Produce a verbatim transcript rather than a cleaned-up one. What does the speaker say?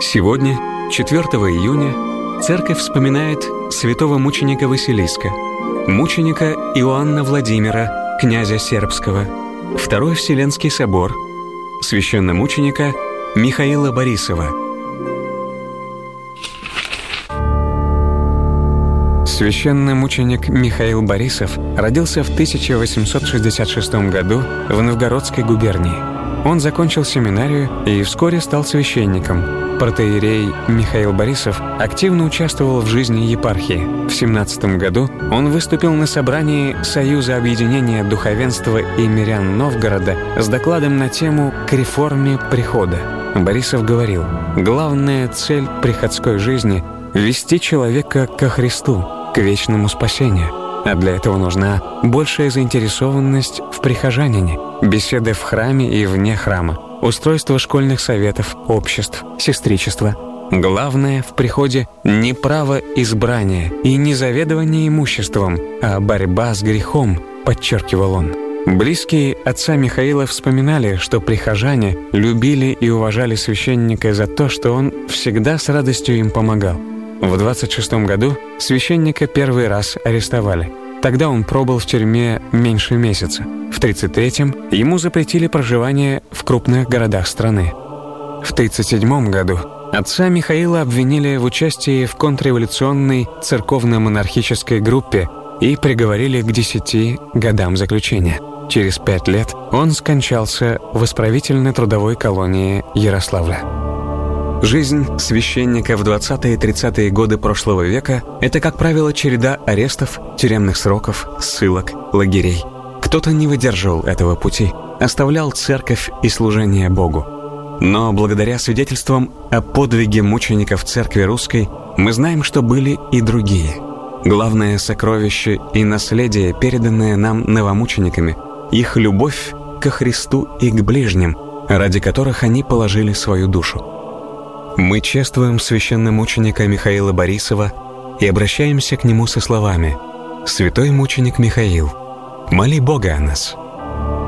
Сегодня, четвёртого июня, Церковь вспоминает святого мученика Василиска, мученика Иоанна Владимира, князя Сербского, Второй Вселенский собор, священномученика Михаила Борисова. Священномученик Михаил Борисов родился в тысяча восемьсот шестьдесят шестом году в Новгородской губернии. Он закончил семинарию и вскоре стал священником. Протоиерей Михаил Борисов активно участвовал в жизни епархии. В семнадцатом году он выступил на собрании Союза объединения духовенства и мирян Новгорода с докладом на тему «К реформе прихода». Борисов говорил: «Главная цель приходской жизни — вести человека ко Христу, к вечному спасению. А для этого нужна большая заинтересованность в прихожанине, беседы в храме и вне храма, устройство школьных советов, обществ, сестричества. Главное в приходе не право избрания и не заведование имуществом, а борьба с грехом», подчеркивал он. Близкие отца Михаила вспоминали, что прихожане любили и уважали священника за то, что он всегда с радостью им помогал. В двадцать шестом году священника первый раз арестовали. Тогда он пробыл в тюрьме меньше месяца. В тридцать третьем ему запретили проживание в крупных городах страны. В тридцать седьмом году отца Михаила обвинили в участии в контрреволюционной церковно-монархической группе и приговорили к десяти годам заключения. Через пять лет он скончался в исправительно-трудовой колонии Ярославля. Жизнь священника в двадцатые и тридцатые годы прошлого века – это, как правило, череда арестов, тюремных сроков, ссылок, лагерей. Кто-то не выдерживал этого пути, оставлял церковь и служение Богу. Но благодаря свидетельствам о подвиге мучеников церкви русской мы знаем, что были и другие. Главное сокровище и наследие, переданное нам новомучениками – их любовь ко Христу и к ближним, ради которых они положили свою душу. Мы чествуем священномученика Михаила Борисова и обращаемся к нему со словами: «Святой мученик Михаил, моли Бога о нас».